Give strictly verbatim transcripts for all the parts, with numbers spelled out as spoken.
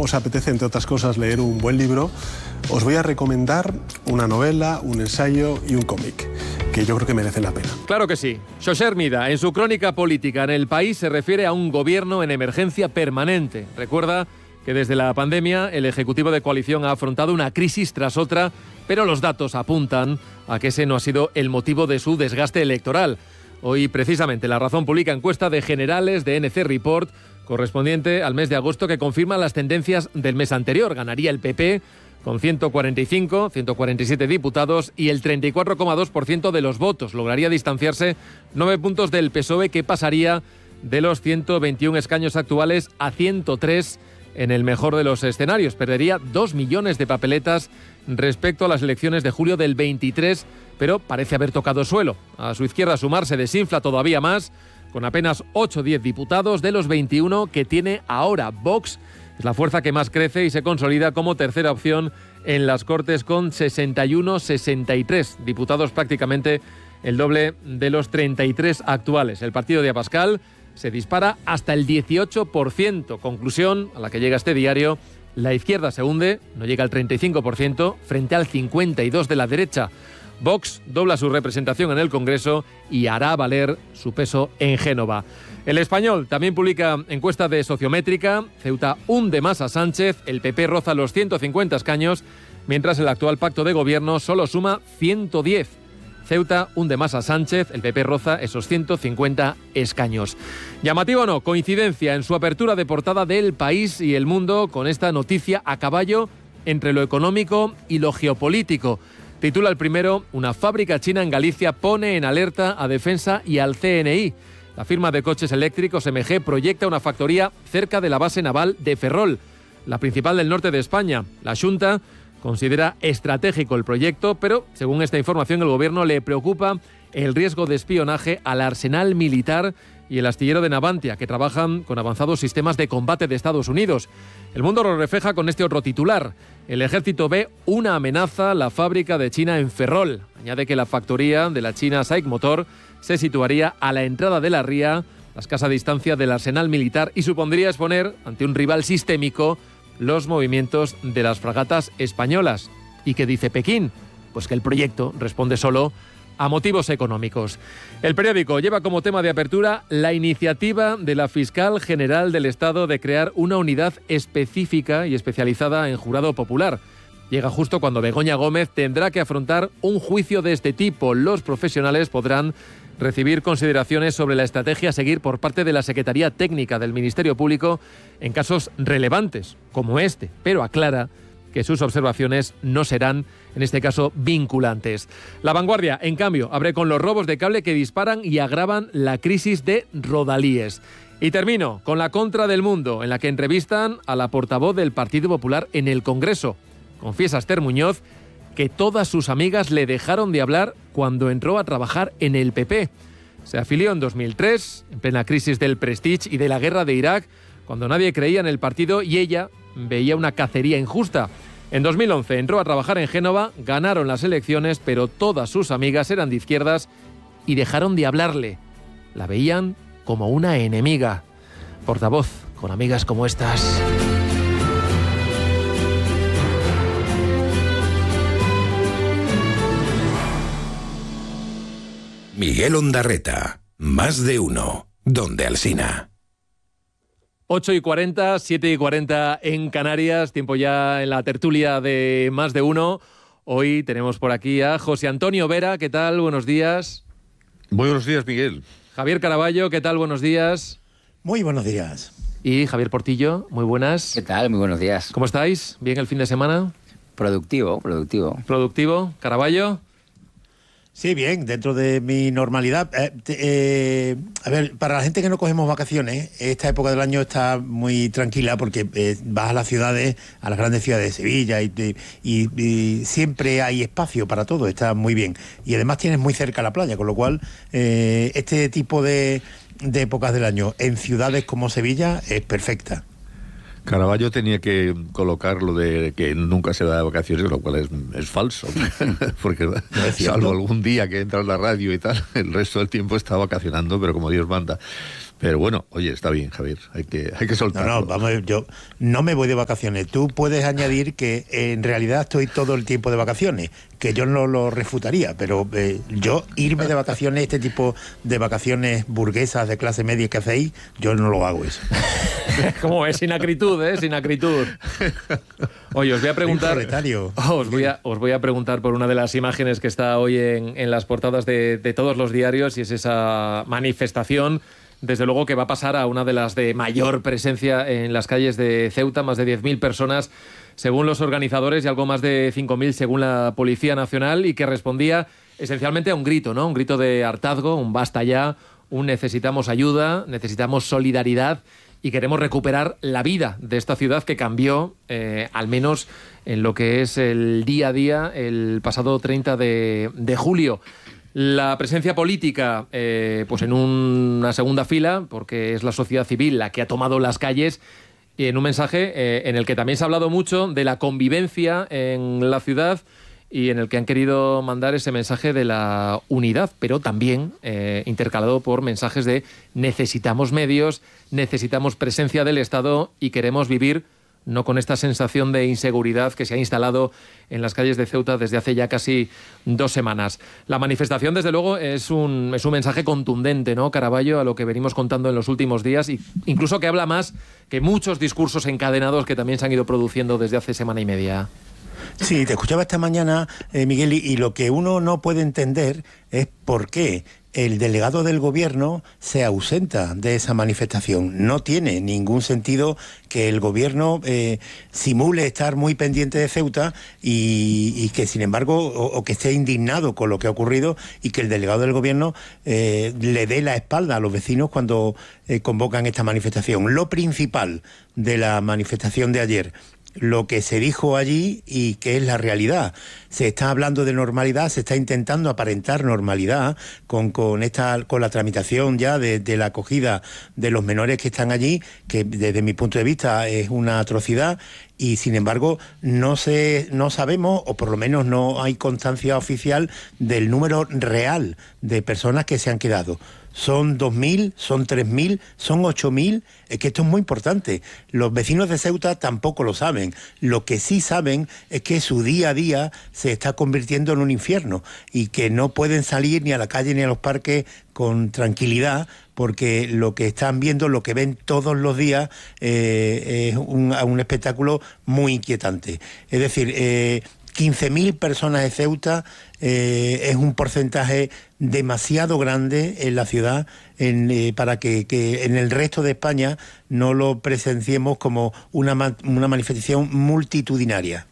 os apetece, entre otras cosas, leer un buen libro, os voy a recomendar una novela, un ensayo y un cómic, que yo creo que merecen la pena. Claro que sí. Xosé Hermida, en su crónica política en El País, se refiere a un gobierno en emergencia permanente. Recuerda que desde la pandemia el Ejecutivo de coalición ha afrontado una crisis tras otra, pero los datos apuntan a que ese no ha sido el motivo de su desgaste electoral. Hoy, precisamente, La Razón publica encuesta de generales de N C Report, correspondiente al mes de agosto, que confirma las tendencias del mes anterior. Ganaría el P P con ciento cuarenta y cinco, ciento cuarenta y siete diputados y el treinta y cuatro coma dos por ciento de los votos. Lograría distanciarse nueve puntos del P S O E, que pasaría de los ciento veintiún escaños actuales a ciento tres en el mejor de los escenarios. Perdería dos millones de papeletas respecto a las elecciones de julio del veintitrés, pero parece haber tocado suelo. A su izquierda Sumar se desinfla todavía más, con apenas ocho o diez diputados de los veintiuno que tiene ahora. Vox es la fuerza que más crece y se consolida como tercera opción en las Cortes, con sesenta y uno a sesenta y tres diputados, prácticamente el doble de los treinta y tres actuales. El partido de Abascal se dispara hasta el dieciocho por ciento. Conclusión a la que llega este diario: la izquierda se hunde, no llega al treinta y cinco por ciento frente al cincuenta y dos por ciento de la derecha. Vox dobla su representación en el Congreso y hará valer su peso en Génova. El Español también publica encuesta de Sociométrica. Ceuta hunde más a Sánchez, el P P roza los ciento cincuenta escaños, mientras el actual pacto de gobierno solo suma ciento diez. Ceuta hunde más a Sánchez, el P P roza esos ciento cincuenta escaños. Llamativo o no, coincidencia en su apertura de portada del País y El Mundo con esta noticia a caballo entre lo económico y lo geopolítico. Titula el primero: una fábrica china en Galicia pone en alerta a Defensa y al C N I. La firma de coches eléctricos M G proyecta una factoría cerca de la base naval de Ferrol, la principal del norte de España. La Xunta considera estratégico el proyecto, pero según esta información el gobierno le preocupa el riesgo de espionaje al arsenal militar y el astillero de Navantia, que trabajan con avanzados sistemas de combate de Estados Unidos. El Mundo lo refleja con este otro titular: el ejército ve una amenaza a la fábrica de China en Ferrol. Añade que la factoría de la China SAIC Motor se situaría a la entrada de la ría, a escasa distancia del arsenal militar, y supondría exponer ante un rival sistémico los movimientos de las fragatas españolas. ¿Y qué dice Pekín? Pues que el proyecto responde solo a motivos económicos. El periódico lleva como tema de apertura la iniciativa de la fiscal general del Estado de crear una unidad específica y especializada en jurado popular. Llega justo cuando Begoña Gómez tendrá que afrontar un juicio de este tipo. Los profesionales podrán recibir consideraciones sobre la estrategia a seguir por parte de la Secretaría Técnica del Ministerio Público en casos relevantes, como este, pero aclara que sus observaciones no serán, en este caso, vinculantes. La Vanguardia, en cambio, abre con los robos de cable que disparan y agravan la crisis de Rodalíes. Y termino con la contra del Mundo, en la que entrevistan a la portavoz del Partido Popular en el Congreso. Confiesa Esther Muñoz que todas sus amigas le dejaron de hablar cuando entró a trabajar en el P P. Se afilió en dos mil tres, en plena crisis del Prestige y de la guerra de Irak, cuando nadie creía en el partido y ella veía una cacería injusta. En dos mil once entró a trabajar en Génova, ganaron las elecciones, pero todas sus amigas eran de izquierdas y dejaron de hablarle. La veían como una enemiga. Portavoz, con amigas como estas. Miguel Ondarreta, Más de Uno, Donde Alsina. ocho y cuarenta, siete y cuarenta en Canarias, tiempo ya en la tertulia de Más de Uno. Hoy tenemos por aquí a José Antonio Vera. ¿Qué tal? Buenos días. Muy buenos días, Miguel. Javier Caraballo. ¿Qué tal? Buenos días. Muy buenos días. Y Javier Portillo. Muy buenas. ¿Qué tal? Muy buenos días. ¿Cómo estáis? ¿Bien el fin de semana? Productivo, productivo. ¿Productivo? ¿Caraballo? Sí, bien, dentro de mi normalidad. Eh, eh, a ver, para la gente que no cogemos vacaciones, esta época del año está muy tranquila porque eh, vas a las ciudades, a las grandes ciudades de Sevilla y, y, y siempre hay espacio para todo, está muy bien. Y además tienes muy cerca la playa, con lo cual eh, este tipo de, de épocas del año en ciudades como Sevilla es perfecta. Caraballo tenía que colocar lo de que nunca se da de vacaciones, lo cual es, es falso, porque salvo algún día que entra en la radio y tal, el resto del tiempo está vacacionando, pero como Dios manda. Pero bueno, oye, está bien, Javier, hay que, hay que soltarlo. No, no, vamos, yo no me voy de vacaciones. Tú puedes añadir que en realidad estoy todo el tiempo de vacaciones, que yo no lo refutaría, pero eh, yo irme de vacaciones, este tipo de vacaciones burguesas de clase media que hacéis, yo no lo hago eso. ¿Cómo es? Sin acritud, ¿eh? Sin acritud. Oye, os voy a preguntar... Os voy a, os voy a preguntar por una de las imágenes que está hoy en, en las portadas de, de todos los diarios, y es esa manifestación, desde luego, que va a pasar a una de las de mayor presencia en las calles de Ceuta, más de diez mil personas según los organizadores y algo más de cinco mil según la Policía Nacional, y que respondía esencialmente a un grito, ¿no? Un grito de hartazgo, un basta ya, un necesitamos ayuda, necesitamos solidaridad y queremos recuperar la vida de esta ciudad que cambió, eh, al menos en lo que es el día a día, el pasado treinta de julio. La presencia política, eh, pues en una segunda fila, porque es la sociedad civil la que ha tomado las calles, y en un mensaje eh, en el que también se ha hablado mucho de la convivencia en la ciudad y en el que han querido mandar ese mensaje de la unidad, pero también eh, intercalado por mensajes de necesitamos medios, necesitamos presencia del Estado y queremos vivir no con esta sensación de inseguridad que se ha instalado en las calles de Ceuta desde hace ya casi dos semanas. La manifestación, desde luego, es un, es un mensaje contundente, ¿no, Caraballo?, a lo que venimos contando en los últimos días, y incluso que habla más que muchos discursos encadenados que también se han ido produciendo desde hace semana y media. Sí, te escuchaba esta mañana, eh, Miguel, y, y lo que uno no puede entender es por qué el delegado del gobierno se ausenta de esa manifestación. No tiene ningún sentido que el gobierno eh, simule estar muy pendiente de Ceuta y, y que, sin embargo, o, o que esté indignado con lo que ha ocurrido, y que el delegado del gobierno eh, le dé la espalda a los vecinos cuando eh, convocan esta manifestación. Lo principal de la manifestación de ayer, lo que se dijo allí y que es la realidad. Se está hablando de normalidad, se está intentando aparentar normalidad con, con, esta, con la tramitación ya de, de la acogida de los menores que están allí, que desde mi punto de vista es una atrocidad, y sin embargo no, se, no sabemos, o por lo menos no hay constancia oficial del número real de personas que se han quedado. Son dos mil, son tres mil, son ocho mil, es que esto es muy importante. Los vecinos de Ceuta tampoco lo saben. Lo que sí saben es que su día a día se está convirtiendo en un infierno y que no pueden salir ni a la calle ni a los parques con tranquilidad, porque lo que están viendo, lo que ven todos los días, eh, es un, un espectáculo muy inquietante. Es decir, eh, quince mil personas de Ceuta eh, es un porcentaje demasiado grande en la ciudad en, eh, para que, que en el resto de España no lo presenciemos como una, una manifestación multitudinaria.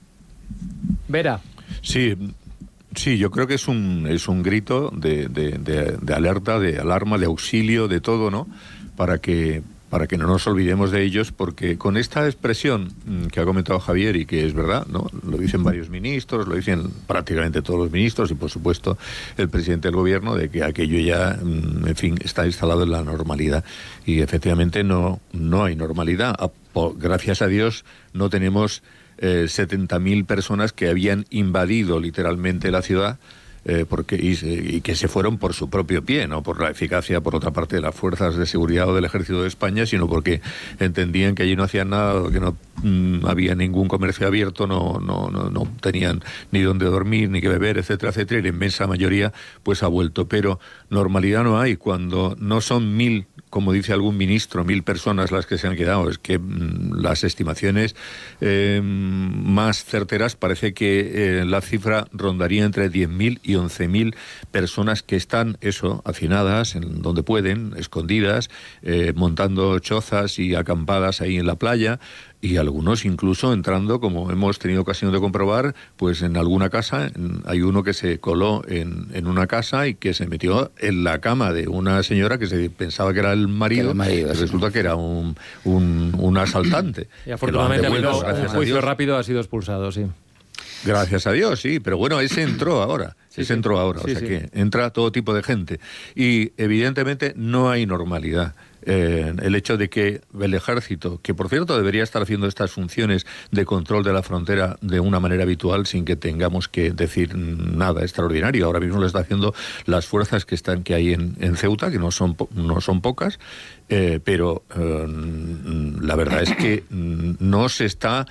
Vera. Sí, sí, yo creo que es un, es un grito de, de, de, de alerta, de alarma, de auxilio, de todo, ¿no? Para que... para que no nos olvidemos de ellos, porque con esta expresión que ha comentado Javier, y que es verdad, ¿no? Lo dicen varios ministros, lo dicen prácticamente todos los ministros, y por supuesto el presidente del gobierno, de que aquello ya, en fin, está instalado en la normalidad. Y efectivamente no, no hay normalidad. Gracias a Dios no tenemos eh, setenta mil personas que habían invadido literalmente la ciudad, Eh, porque y, y que se fueron por su propio pie, no por la eficacia, por otra parte, de las fuerzas de seguridad o del Ejército de España, sino porque entendían que allí no hacían nada, que no mmm, había ningún comercio abierto, no, no, no, no tenían ni dónde dormir, ni que beber, etcétera, etcétera, y la inmensa mayoría pues ha vuelto. Pero normalidad no hay cuando no son mil, como dice algún ministro, mil personas las que se han quedado. Es que mmm, las estimaciones eh, más certeras parece que eh, la cifra rondaría entre diez mil y once mil personas que están, eso, hacinadas, en donde pueden, escondidas, eh, montando chozas y acampadas ahí en la playa, y algunos incluso entrando, como hemos tenido ocasión de comprobar, pues en alguna casa. Hay uno que se coló en, en una casa y que se metió en la cama de una señora que se pensaba que era el marido, el marido y resulta sí. que era un, un, un asaltante. Y afortunadamente, un juicio rápido ha sido expulsado, sí. Gracias a Dios, sí, pero bueno, ese entró ahora. Sí, es sí. entró ahora, Sí, o sea sí. que entra todo tipo de gente. Y evidentemente no hay normalidad. Eh, el hecho de que el ejército, que por cierto debería estar haciendo estas funciones de control de la frontera de una manera habitual sin que tengamos que decir nada extraordinario, ahora mismo lo está haciendo las fuerzas que están que hay en, en Ceuta, que no son po- no son pocas, eh, pero eh, la verdad es que no se está